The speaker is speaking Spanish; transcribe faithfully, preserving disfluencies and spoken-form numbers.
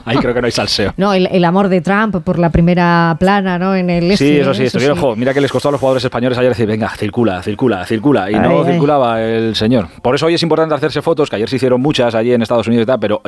Ahí creo que no hay salseo. No, el, el amor de Trump por la primera plana, ¿no? En el Sí, este, eso sí, eso estuvieron, sí. jo, mira que les costó a los jugadores españoles ayer decir, venga, circula, circula, circula, y Ay, no ay. circulaba el señor. Por eso hoy es importante hacerse fotos, que ayer se hicieron muchas allí en Estados Unidos y tal, pero